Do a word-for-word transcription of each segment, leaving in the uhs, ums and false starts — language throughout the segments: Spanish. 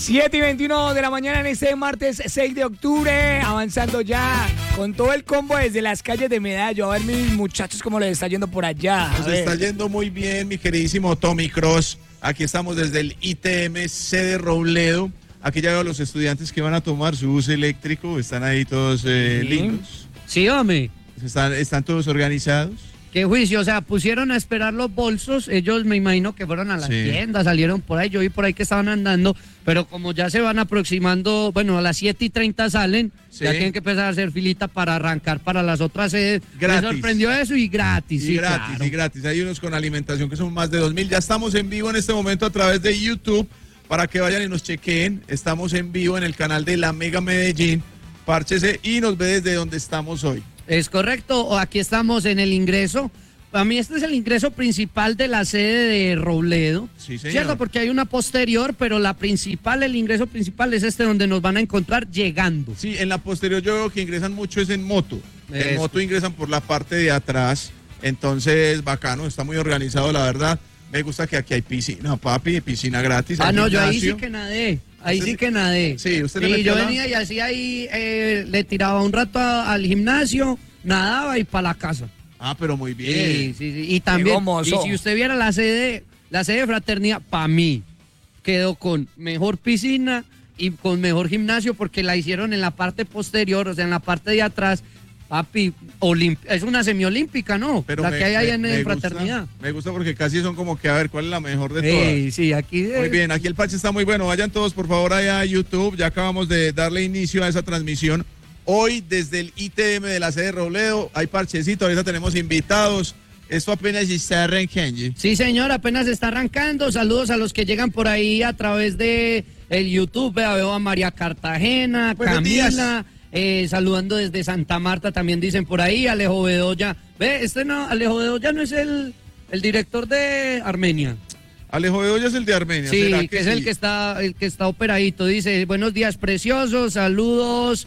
siete y veintiuno de la mañana en este martes seis de octubre, avanzando ya con todo el combo desde las calles de Medallo. A ver, mis muchachos, cómo les está yendo por allá. Nos está yendo muy bien, mi queridísimo Tommy Cross. Aquí estamos desde el I T M C de Robledo. Aquí ya veo a los estudiantes que van a tomar su bus eléctrico. Están ahí todos eh, sí. lindos. Sí, hombre. Están, están todos organizados. Qué juicio, o sea, pusieron a esperar los bolsos, ellos me imagino que fueron a las Sí. tiendas, salieron por ahí, yo vi por ahí que estaban andando, pero como ya se van aproximando, bueno, a las siete y treinta salen, Sí. ya tienen que empezar a hacer filita para arrancar para las otras sedes. Gratis. Me sorprendió eso y gratis, Y sí, gratis, claro. y gratis. Hay unos con alimentación que son más de dos mil. Ya estamos en vivo en este momento a través de YouTube para que vayan y nos chequeen. Estamos en vivo en el canal de La Mega Medellín. Párchese y nos ve desde donde estamos hoy. Es correcto, o aquí estamos en el ingreso. Para mí este es el ingreso principal de la sede de Robledo. Sí, señor. Cierto, porque hay una posterior, pero la principal, el ingreso principal es este donde nos van a encontrar llegando. Sí, en la posterior yo veo que ingresan mucho es en moto. En Eso. moto ingresan por la parte de atrás. Entonces, bacano, está muy organizado, la verdad. Me gusta que aquí hay piscina, papi, piscina gratis. Ah, hay no, yo ahí gimnasio. sí que nadé. Ahí ¿Usted sí sí? que nadé. Sí, usted le Sí, metió yo la- venía y así ahí, eh, le tiraba un rato a- al gimnasio, nadaba y para la casa. Ah, pero muy bien. Sí, sí, sí. Y también, Qué y gomoso. si usted viera la sede, la sede de Fraternidad, para mí, quedó con mejor piscina y con mejor gimnasio porque la hicieron en la parte posterior, o sea, en la parte de atrás. Papi, olimp- es una semiolímpica, ¿no? Pero la me- que hay ahí me- en, me en gusta, Fraternidad. Me gusta porque casi son como que a ver cuál es la mejor de todas. Sí, sí, aquí. Muy bien, aquí el parche está muy bueno. Vayan todos por favor allá a YouTube. Ya acabamos de darle inicio a esa transmisión. Hoy desde el I T M de la sede de Robledo hay parchecito. Ahorita tenemos invitados. Esto apenas está arrancando. Sí, señor, apenas está arrancando. Saludos a los que llegan por ahí a través de el YouTube. Vea, veo a María Cartagena, Buenos Camila, días. eh, saludando desde Santa Marta, también dicen por ahí, Alejo Bedoya. Ve, este no, Alejo Bedoya no es el, el director de Armenia. Alejo Bedoya es el de Armenia. Sí, ¿será que, es el sí? que está, el que está operadito. Dice, buenos días, preciosos, saludos,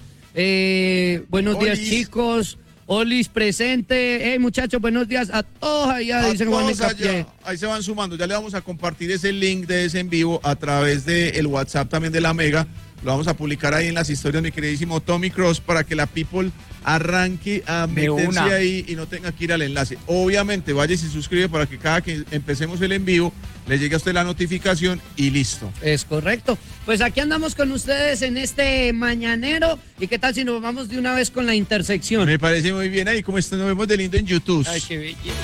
eh, buenos días, Olis. chicos. Olis presente. Hey, muchachos, buenos días a todos allá, A dice Juan todos Nicapié. allá. Ahí se van sumando. Ya le vamos a compartir ese link de ese en vivo a través del WhatsApp también de la Mega. Lo vamos a publicar ahí en las historias, mi queridísimo Tommy Cross, para que la people arranque a De meterse una. ahí y no tenga que ir al enlace. Obviamente, vaya y se suscribe para que cada que empecemos el en vivo le llegue a usted la notificación y listo. Es correcto. Pues aquí andamos con ustedes en este mañanero. ¿Y qué tal si nos vamos de una vez con la intersección? Me parece muy bien ahí, como está, nos vemos de lindo en YouTube. Ay, qué belleza.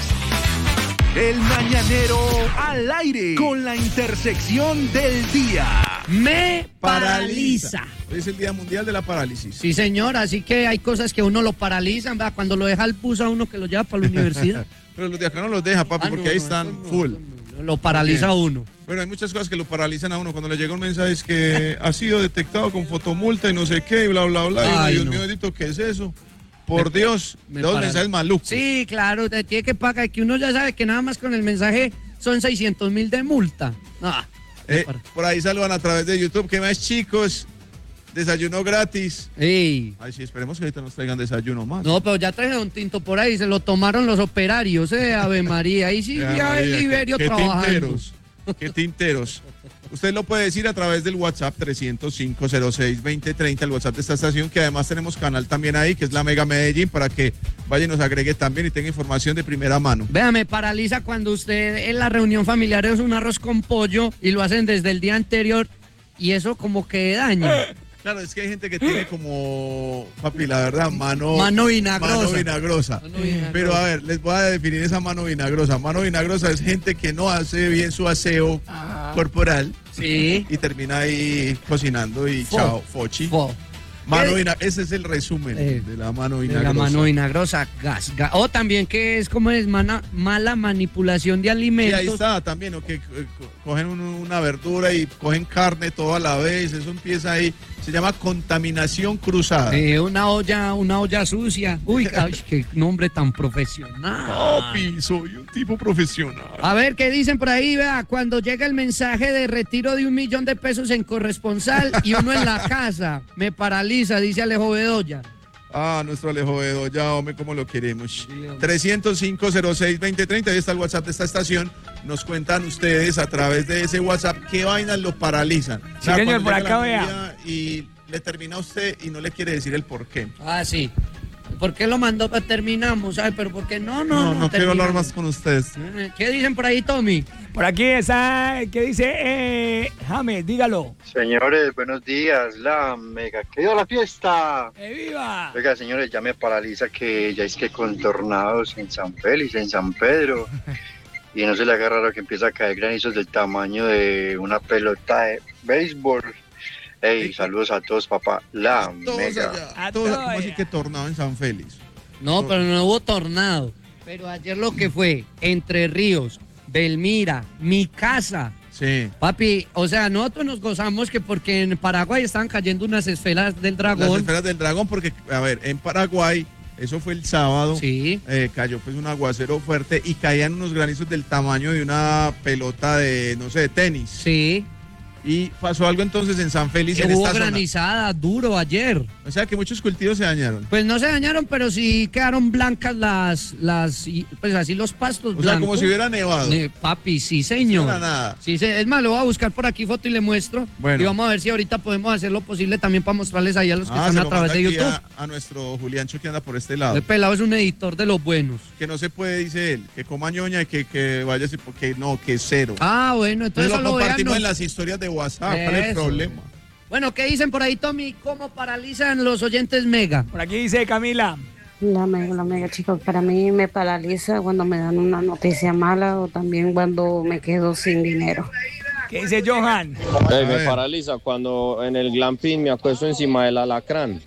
El mañanero al aire con la intersección del día. Me paraliza. Hoy es el Día Mundial de la Parálisis. Sí, señor, así que hay cosas que uno lo paralizan, ¿verdad? Cuando lo deja el bus a uno que lo lleva para la universidad. Pero los de acá no los deja, papi, Ah, porque no, ahí no, están eso no, full. eso no, Lo paraliza a uno. Bueno, hay muchas cosas que lo paralizan a uno. Cuando le llega un mensaje es que ha sido detectado con fotomulta y no sé qué, y bla, bla, bla. Y uno, Ay, Dios no. mío, bendito, ¿qué es eso? Por Me- Dios, me dos paraliza. mensajes malucos. Sí, claro, te tiene que pagar, que uno ya sabe que nada más con el mensaje son seiscientos mil de multa. Ah, me Eh, para- por ahí saludan a través de YouTube. ¿Qué más, chicos? Desayuno gratis. Ey. Ay, sí, esperemos que ahorita nos traigan desayuno más. No, pero ya trajeron un tinto por ahí, se lo tomaron los operarios, eh, Ave María. Ahí sí, Ya, ya el María, Liberio qué, qué trabajando. tinteros, qué tinteros. Usted lo puede decir a través del WhatsApp trescientos cinco cero seis veinte treinta, el WhatsApp de esta estación, que además tenemos canal también ahí, que es la Mega Medellín, para que vaya y nos agregue también y tenga información de primera mano. Vea, me paraliza cuando usted en la reunión familiar es un arroz con pollo y lo hacen desde el día anterior y eso como que daña. Claro, es que hay gente que tiene como, papi, la verdad, mano... Mano vinagrosa. Mano vinagrosa. Mano vinagrosa. Pero a ver, les voy a definir esa mano vinagrosa. Mano vinagrosa es gente que no hace bien su aseo corporal Sí. y termina ahí cocinando y Fo. chao, fochi. Fo. Mano ¿Qué? vina- ese es el resumen Eh, de la mano De vinagrosa. la mano vinagrosa, gas, gas. O también que es como es mana- mala manipulación de Y alimentos. ahí está también, ¿no? Que eh, co- cogen un- una verdura y cogen carne todo a la vez, eso empieza ahí, se llama contaminación cruzada. Eh, una olla, una olla sucia. Uy, ay, qué nombre tan profesional. Papi, soy un tipo profesional. A ver, ¿qué dicen por ahí? Vea, cuando llega el mensaje de retiro de un millón de pesos en corresponsal y uno en la casa, me paraliza, dice Alejo Bedoya. Ah, nuestro Alejo Bedoya, hombre, cómo lo queremos. trescientos cinco, cero seis, veinte treinta, ahí está el WhatsApp de esta estación. Nos cuentan ustedes a través de ese WhatsApp qué vainas lo paralizan. Sí, señor, cuando por llega acá la vea. novia y le termina a usted y no le quiere decir el por qué. Ah, sí. ¿Por qué lo mandó? Pues terminamos, ¿sabes? Pero ¿por qué no? No, No, no, no quiero hablar terminamos. más con ustedes. ¿Qué dicen por ahí, Tommy? Por aquí está, ¿qué dice? Eh, James, dígalo. Señores, buenos días, la mega, que dio la fiesta. ¡Eh, viva! Oiga, señores, ya me paraliza que ya es que con tornados en San Félix, en San Pedro, y no se le haga raro que empieza a caer granizos del tamaño de una pelota de béisbol. Ey, saludos a todos, papá, la Todos mega. allá, A todos, todos ¿cómo así allá. que tornado en San Félix? No, pero no hubo tornado. Pero ayer lo que fue, Entre Ríos, Belmira, mi casa. Sí. Papi, o sea, nosotros nos gozamos que porque en Paraguay estaban cayendo unas esferas del Las dragón. esferas del dragón, porque, a ver, en Paraguay, eso fue el sábado, Sí. eh, cayó pues un aguacero fuerte y caían unos granizos del tamaño de una pelota de, no sé, de tenis. Sí. Y pasó algo entonces en San Félix, Que en hubo esta zona. granizada duro ayer. O sea que muchos cultivos se dañaron. Pues no se dañaron, pero sí quedaron blancas las, las, y, pues así los pastos O sea, blancos. como si hubiera nevado. Eh, papi, sí, señor. No era nada. Sí, se- es más, lo voy a buscar por aquí foto y le muestro. Bueno. Y vamos a ver si ahorita podemos hacer lo posible también para mostrarles ahí a los que Ah, están se a lo través manda de aquí YouTube. A, a nuestro Juliancho que anda por este lado. El pelado es un editor de los buenos. Que no se puede, dice él, que coma ñoña y que, que vaya así, porque no, que cero. Ah, bueno, Entonces entonces lo eso lo compartimos vean. en las historias de WhatsApp. ¿Cuál es el Eso. problema? Bueno, ¿qué dicen por ahí, Tommy? ¿Cómo paralizan los oyentes Mega? Por aquí dice Camila. La mega, la mega, chicos, para mí me paraliza cuando me dan una noticia mala o también cuando me quedo sin dinero. ¿Qué dice Johan? A Ey, me ver. paraliza cuando en el glamping me acuesto encima del alacrán.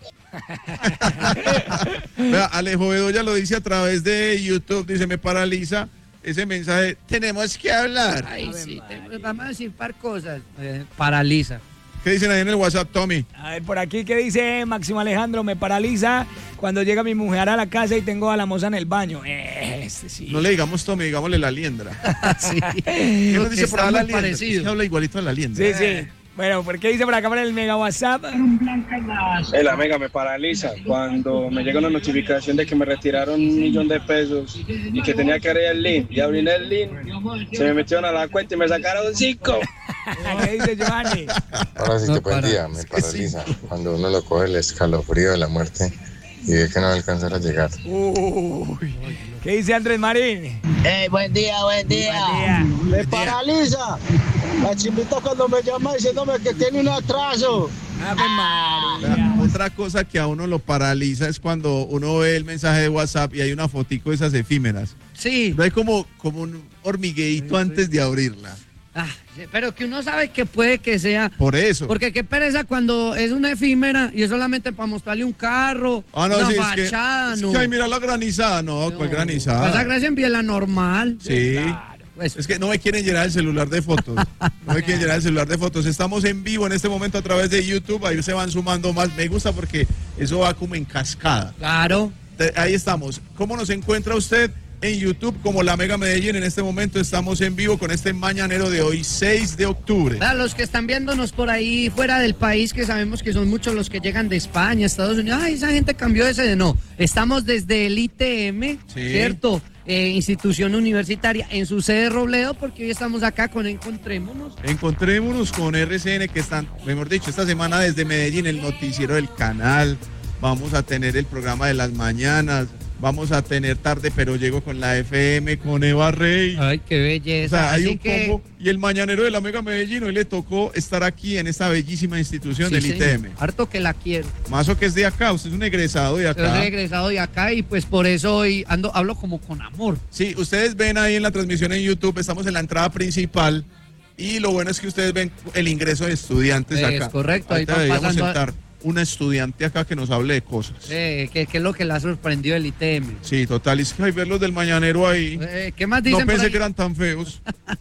Vea, Alejo Bedoya lo dice a través de YouTube, dice, me paraliza ese mensaje, tenemos que hablar. Ay, sí, te- vamos a decir par cosas. Eh, paraliza. ¿Qué dicen ahí en el WhatsApp, Tommy? A ver, por aquí, ¿qué dice Máximo Alejandro? Me paraliza cuando llega mi mujer a la casa y tengo a la moza en el baño. Eh, Este sí. No le digamos Tommy, digámosle la liendra. Sí. ¿Qué nos dice Está por ahí la muy liendra? parecido. Es que habla igualito a la liendra. Sí, sí. Bueno, ¿por qué dice por acá por el mega WhatsApp? Eh, la mega me paraliza cuando me llega una notificación de que me retiraron un millón de pesos y que tenía que abrir el link. Y abrí el link, se me metieron a la cuenta y me sacaron cinco. ¿Qué dice Giovanni? Ahora sí No que buen para. día, me paraliza cuando uno lo coge el escalofrío de la muerte y ve que no va a alcanzar a llegar. Uy. ¿Qué dice Andrés Marín? Hey, buen día, buen día. Buen día. Me paraliza. La chimbita cuando me llama diciéndome que tiene un atraso. Ave María. Vea, otra cosa que a uno lo paraliza es cuando uno ve el mensaje de WhatsApp y hay una fotico de esas efímeras. Sí. No hay como, como un hormigueito antes de abrirla. Ah, sí, pero que uno sabe que puede que sea. Por eso. Porque qué pereza cuando es una efímera y es solamente para mostrarle un carro, Ah, no, una sí, es que, fachada, es no. que, ay, mira la granizada. No, No. ¿cuál granizada? Esa gracia en la normal. Sí. Pues, Es que no me quieren llenar el celular de fotos. No me quieren llenar el celular de fotos. Estamos en vivo en este momento a través de YouTube. Ahí se van sumando más. Me gusta porque eso va como en cascada. claro. Te- Ahí estamos. ¿Cómo nos encuentra usted? En YouTube como La Mega Medellín. En este momento estamos en vivo con este mañanero de hoy, seis de octubre. A los que están viéndonos por ahí fuera del país, que sabemos que son muchos los que llegan de España, Estados Unidos, ay, esa gente cambió ese de no. Estamos desde el I T M, Sí. ¿cierto? Eh, institución universitaria en su sede Robledo, porque hoy estamos acá con Encontrémonos. Encontrémonos con R C N que están, mejor dicho, esta semana desde Medellín, el noticiero del canal. Vamos a tener el programa de las mañanas. Vamos a tener tarde, pero llego con la F M, con Eva Rey. Ay, qué O belleza. sea, hay Así un que, combo. Y el mañanero de la Mega Medellín, hoy le tocó estar aquí en esta bellísima institución sí, del señor, I T M. harto que la quiero. Mazo que es de acá, usted es un egresado de Yo acá. soy egresado de acá y pues por eso hoy ando, hablo como con amor. Sí, ustedes ven ahí en la transmisión en YouTube, estamos en la entrada principal. Y lo bueno es que ustedes ven el ingreso de estudiantes Es acá. correcto, ahí Ahorita van deberíamos pasando a- sentar una estudiante acá que nos hable de cosas. Eh, que, que es lo que le ha sorprendido el I T M. Sí, total, es que hay verlos del mañanero ahí. Eh, ¿Qué más No dicen por pensé ahí? que eran tan feos.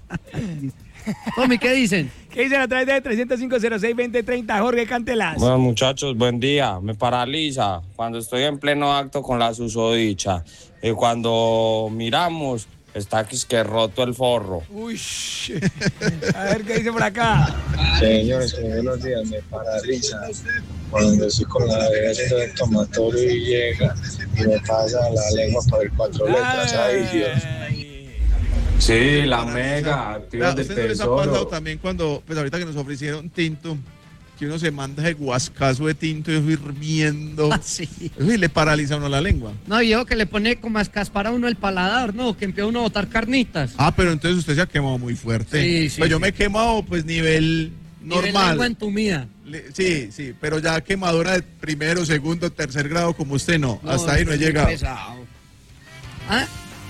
Tommy, ¿qué dicen? ¿Qué dicen a través de trescientos cinco cero seis veinte treinta? Jorge Cantelas. Bueno, muchachos, buen día. Me paraliza cuando estoy en pleno acto con la susodicha. Y cuando miramos, está que es que roto el forro. Uy. A ver qué dice por acá. Señores, buenos días, me paraliza cuando estoy con la bebé haciendo el tomatorio y llega y me pasa la lengua por el cuatro letras. Ay, Dios. Sí, la mega, activos del ¿Usted no les ha pasado tesoro. también cuando, pues ahorita que nos ofrecieron tinto, que uno se manda ese guascazo de tinto y eso hirviendo? Ah, sí. Eso y le paraliza a uno la lengua. No, y yo que le pone como a escaspar a uno el paladar, ¿no? Que empieza uno a botar carnitas. Ah, pero entonces usted se ha quemado muy fuerte. Sí, sí, Pues yo sí. me he quemado, pues nivel Nivel normal. lengua entumida. Le- Sí, sí, pero ya quemadura de primero, segundo, tercer grado como usted no. No, Hasta ahí no he es muy llegado. pesado. ¿Ah?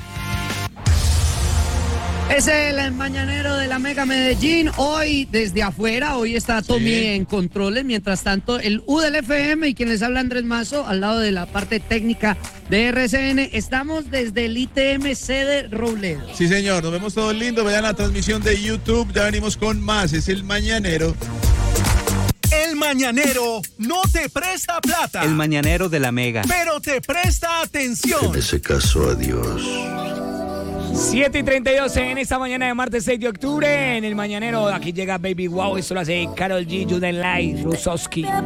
Es el mañanero de la Mega Medellín. Hoy desde afuera, hoy está Tommy Sí. en controles. Mientras tanto, el U del F M y quien les habla Andrés Mazo, al lado de la parte técnica de R C N. Estamos desde el I T M C de Robledo. Sí, señor, nos vemos todos lindos. Vayan a la transmisión de YouTube. Ya venimos con más. Es el mañanero. El mañanero no te presta plata, El mañanero de la Mega. pero te presta atención. ese caso, adiós. siete y treinta y dos en esta mañana de martes seis de octubre. En el mañanero, aquí llega Baby Wow. Esto lo hace Karol G, Juden Light, Rusowski.